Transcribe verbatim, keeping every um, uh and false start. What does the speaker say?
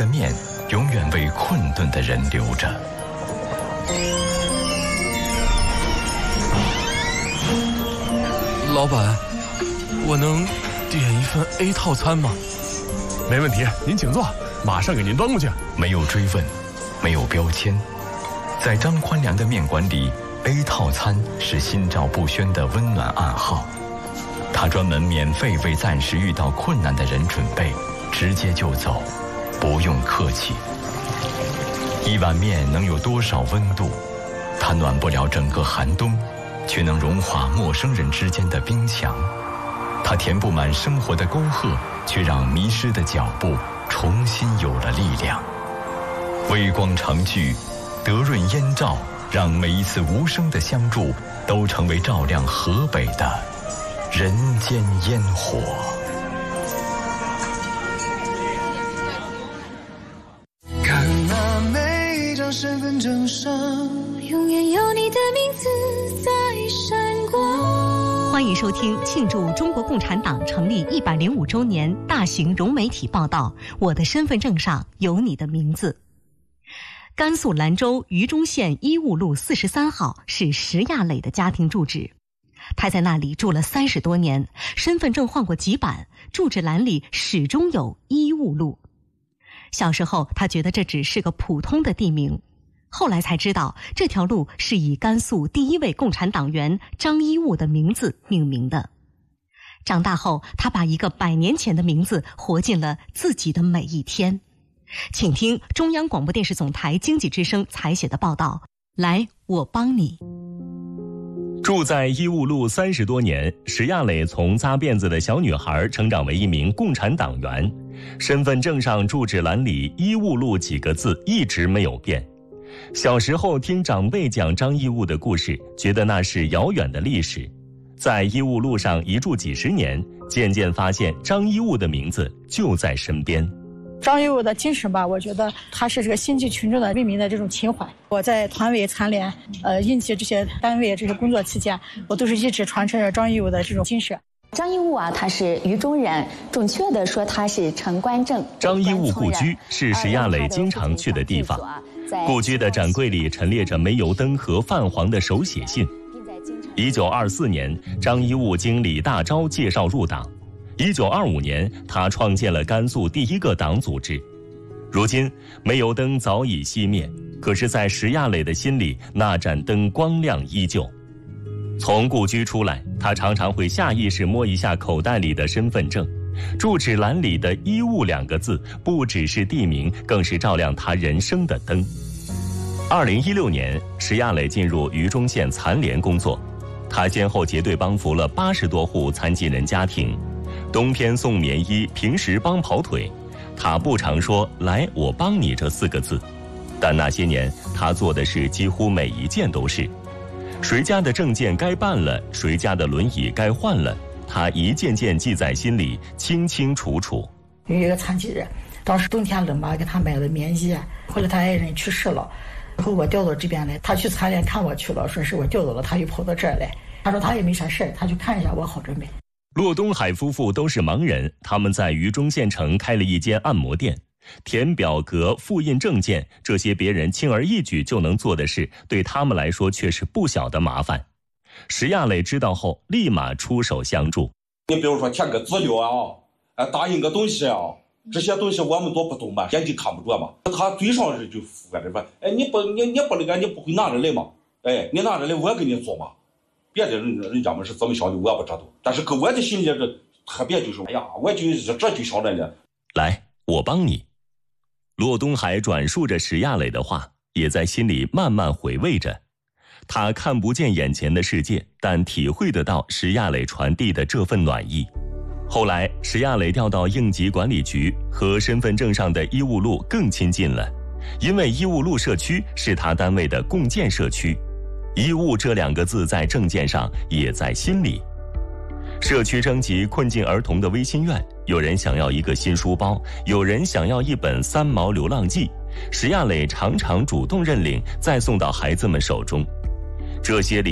的面永远为困顿的人留着。 老板，我能点一份 A 套餐吗？ 没问题，您请坐，马上给您端过去。 没有追问，没有标签，在张宽良的面馆里 ，A 套餐是心照不宣的温暖暗号。他专门免费为暂时遇到困难的人准备，直接就走，不用客气。一碗面能有多少温度？它暖不了整个寒冬，却能融化陌生人之间的冰墙。它填不满生活的沟壑，却让迷失的脚步重新有了力量。微光长聚，德润烟照，让每一次无声的相助都成为照亮河北的人间烟火。 看那每张身份证上，永远有你的名字在闪光。 欢迎收听庆祝中国共产党成立一百零五周年大型融媒体报道《我的身份证上有你的名字》。甘肃兰州榆中县医务路四十三号是石亚磊的家庭住址，他在那里住了三十多年，身份证换过几版，住址栏里始终有医务路。小时候他觉得这只是个普通的地名，后来才知道这条路是以甘肃第一位共产党员张一物的名字命名的。长大后他把一个百年前的名字活进了自己的每一天。请听中央广播电视总台经济之声采写的报道，来，我帮你。 住在医务路三十多年，石亚磊从扎辫子的小女孩成长为一名共产党员，身份证上住址栏里医务路几个字一直没有变。小时候听长辈讲张一物的故事，觉得那是遥远的历史，在医务路上一住几十年，渐渐发现张一物的名字就在身边。 张一物的精神吧，我觉得他是这个心系群众的为民的这种情怀。我在团委残联、呃应急这些单位这些工作期间，我都是一直传承着张一物的这种精神。 张一物啊，他是榆中人，准确的说他是陈官正。 张一物故居是石亚磊经常去的地方，故居的展柜里陈列着煤油灯和泛黄的手写信。一九二四年，张一物经李大钊介绍入党。一九二五年，他创建了甘肃第一个党组织。如今，煤油灯早已熄灭，可是，在石亚磊的心里，那盏灯光亮依旧。从故居出来，他常常会下意识摸一下口袋里的身份证，住址栏里的医务两个字，不只是地名，更是照亮他人生的灯。二零一六年，石亚磊进入榆中县残联工作，他先后结对帮扶了八十多户残疾人家庭。冬天送棉衣，平时帮跑腿，他不常说“来，我帮你”这四个字，但那些年他做的事几乎每一件都是。谁家的证件该办了，谁家的轮椅该换了，他一件件记在心里，清清楚楚。 有一个残疾人，当时冬天冷嘛，给他买了棉衣，后来他爱人去世了，然后我调到这边来，他去残联看我去了，说是我调到了，他又跑到这儿来，他说他也没啥事，他去看一下我好着没。 骆东海夫妇都是盲人，他们在榆中县城开了一间按摩店。填表格、复印证件，这些别人轻而易举就能做的事，对他们来说却是不小的麻烦。石亚磊知道后，立马出手相助。 你比如说填个资料啊，哎，打印个东西啊，这些东西我们都不懂嘛，眼睛看不着嘛。他嘴上是就敷着说，哎，你不你你不那个你不会拿着来嘛？哎，你拿着来我给你做嘛。别的人人家们是怎么想的我也不知道，但是搁我的心里这特别就是，哎呀，我就这就晓得了。 来，我帮你。骆东海转述着石亚磊的话，也在心里慢慢回味着。他看不见眼前的世界，但体会得到石亚磊传递的这份暖意。后来，石亚磊调到应急管理局，和身份证上的医务路更亲近了，因为医务路社区是他单位的共建社区。医务这两个字在证件上，也在心里。社区征集困境儿童的微心愿，有人想要一个新书包，有人想要一本三毛流浪记，石亚磊常常主动认领，再送到孩子们手中。这些里